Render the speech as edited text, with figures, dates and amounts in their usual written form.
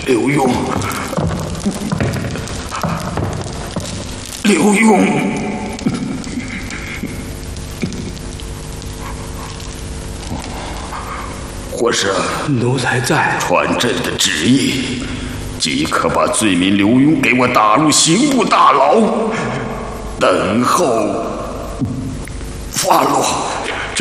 刘墉，刘墉。或是奴才在。 传朕的旨意，即刻把罪民刘墉给我打入刑部大牢，等候发落。